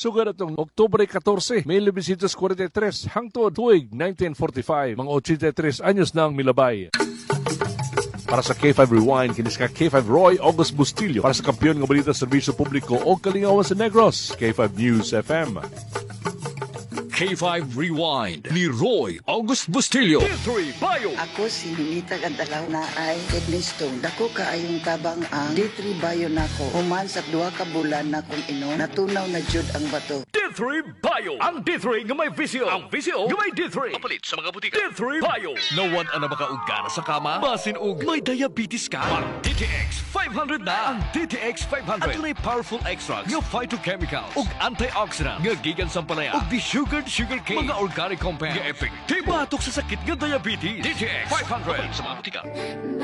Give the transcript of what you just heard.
Sugad atong Oktubre 14, 1943 hangtod tuig 1945, mga 83 anyos nang milabay. Para sa K5 Rewind, kinis ka K5 Roy August Bustillo. Para sa kampiyon ng balita sa serbisyo publiko o kalingawan sa Negros, K5 News FM. K5 Rewind ni Roy August Bustillo. D3 Bio. Ako si Ninita Gandalaw na ay Ednistone. Dako kaayong tabang ang D3 Bio nako. Human sa 2 ka bulan na kung ino, natunaw na jud ang bato. D3 Bio. Ang D3 nga may visio. Ang visio nga may D3. Kapalit sa mga butika. D3 Bio. Nawan na makaugana sa kama? Basin og may diabetes ka? Ang DTX 500 na. Ang DTX 500 adunay powerful extracts nga phytochemicals ug antioxidants nga gikan sa palaya ug sugar cane mga organic compounds nga epektibo batok sa sakit nga diabetes. DTX 500 sa mga butika.